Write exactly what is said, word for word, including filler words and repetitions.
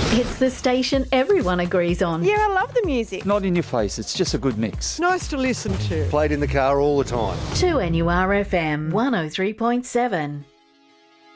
It's the station everyone agrees on. Yeah, I love the music. Not in your face, it's just a good mix. Nice to listen to. Played in the car all the time. two N U R F M one oh three point seven.